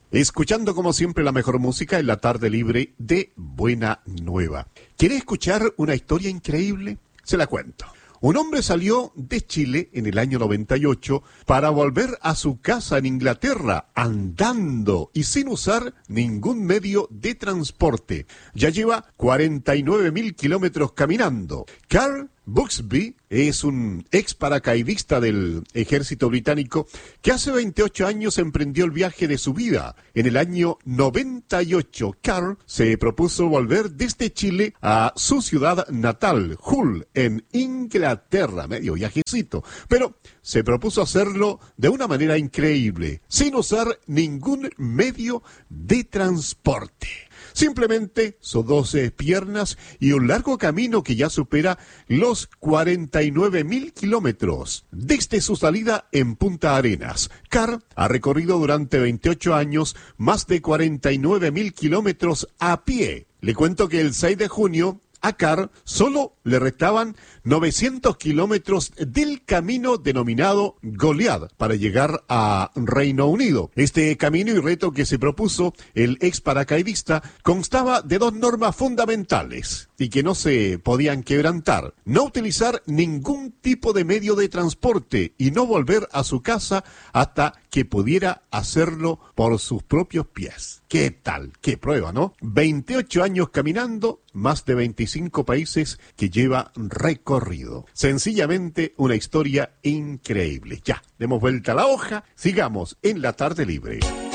escuchando como siempre la mejor música en la tarde libre de Buena Nueva. ¿Quiere escuchar una historia increíble? Se la cuento. Un hombre salió de Chile en el año 98 para volver a su casa en Inglaterra andando y sin usar ningún medio de transporte. Ya lleva 49.000 kilómetros caminando. Carl Buxby es un ex paracaidista del ejército británico que hace 28 años emprendió el viaje de su vida. En el año 98, Carl se propuso volver desde Chile a su ciudad natal, Hull, en Inglaterra, medio viajecito, pero se propuso hacerlo de una manera increíble, sin usar ningún medio de transporte. Simplemente sus 12 piernas y un largo camino que ya supera los 49.000 kilómetros. Desde su salida en Punta Arenas, Carl ha recorrido durante 28 años más de 49.000 kilómetros a pie. Le cuento que el 6 de junio a Carl solo le restaban 900 kilómetros del camino denominado Goliad para llegar a Reino Unido. Este camino y reto que se propuso el ex paracaidista constaba de dos normas fundamentales y que no se podían quebrantar: no utilizar ningún tipo de medio de transporte y no volver a su casa hasta que pudiera hacerlo por sus propios pies. ¿Qué tal? ¡Qué prueba!, ¿no? 28 años caminando, más de 25 países que lleva recorrido. Sencillamente una historia increíble. Ya, demos vuelta a la hoja, sigamos en la tarde libre.